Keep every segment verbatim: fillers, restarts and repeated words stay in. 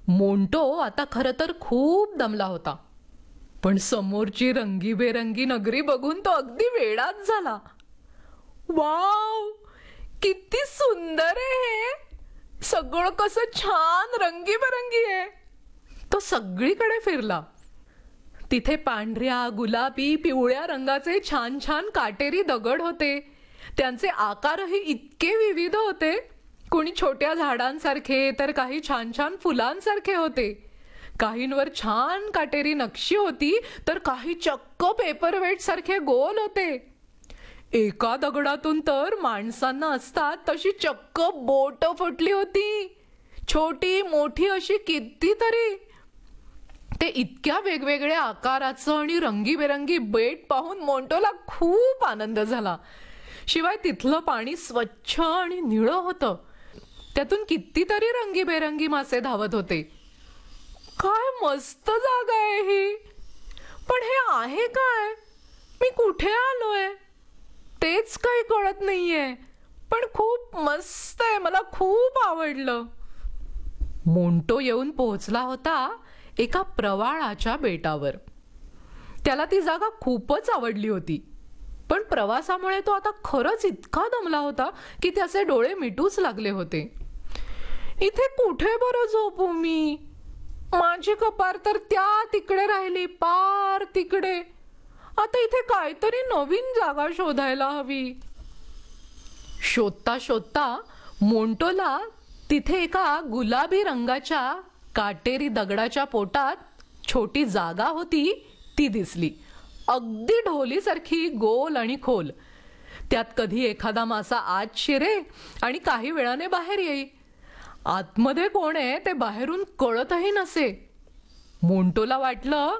Monte आता खरं तर खूप दमला होता, पण समोरची रंगीबेरंगी नगरी बघून तो अगदी वेडाच झाला. वाव, किती सुंदर आहे हे! सगळं कसं छान रंगीबेरंगी आहे. तो सगळीकडे फिरला. तिथे पांढऱ्या, गुलाबी, पिवळ्या रंगाचे छान छान काटेरी दगड होते. त्यांचे आकारही इतके विविध होते. कोणी छोट्या झाडांसारखे, तर काही छान छान फुलांसारखे होते. काहींवर छान काटेरी नक्षी होती, तर काही चक्क पेपरवेट सारखे गोल होते. एका दगडातून तर माणसांना असतात तशी चक्क बोट फुटली होती. छोटी मोठी अशी कितीतरी. ते इतक्या वेगवेगळ्या आकाराचं आणि रंगीबेरंगी बेट पाहून मोंटोला खूप आनंद झाला. शिवाय तिथलं पाणी स्वच्छ आणि निळं होतं. त्यातून कितीतरी रंगीबेरंगी मासे धावत होते. काय मस्त जागा आहे ही. पण हे आहे काय? मी कुठे आलोय तेच काही कळत नाहीये. पण खूप मस्त आहे, मला खूप आवडलं. मोंटो येऊन पोहोचला होता एका प्रवाळाच्या बेटावर. त्याला ती जागा खूपच आवडली होती. पण प्रवासामुळे तो आता खरंच इतका दमला होता की त्याचे डोळे मिटूच लागले होते. इथे कुठे बरं झोपू मी? माझी कपार तर त्या तिकडे राहिली, पार तिकडे. आता इथे काहीतरी नवीन जागा शोधायला हवी. शोधता शोधता मोंटोला तिथे एका गुलाबी रंगाच्या काटेरी दगडाच्या पोटात छोटी जागा होती ती दिसली. अगदी ढोलीसारखी गोल आणि खोल. त्यात कधी एखादा मासा आत शिरे आणि काही वेळाने बाहेर येई. आतमध्ये कोण आहे ते बाहेरून कळतही नसे. मोंटोला वाटलं,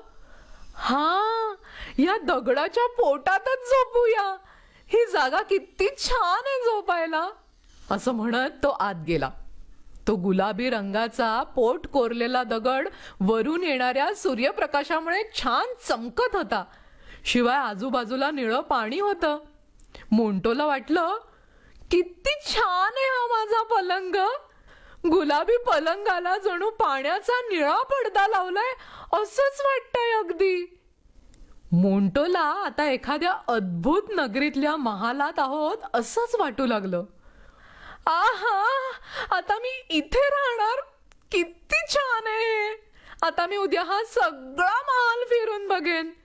हा, या दगडाच्या पोटातच झोपूया. ही जागा किती छान आहे झोपायला, असं म्हणत तो आत गेला. तो गुलाबी रंगाचा पोट कोरलेला दगड वरून येणाऱ्या सूर्यप्रकाशामुळे छान चमकत होता. शिवाय आजूबाजूला निळं पाणी होतं. मोंटोला वाटलं, किती छान आहे हा माझा पलंग. गुलाबी पलंगाला जणू पाण्याचा निळा पडदा लावलाय असंच वाटतंय अगदी. मोंटोला आता एखाद्या अद्भुत नगरीतल्या महालात आहोत असंच वाटू लागलं. आहा, आता मी इथे राहणार. किती छान आहे. आता मी उद्या हा सगळा महाल फिरून बघेन.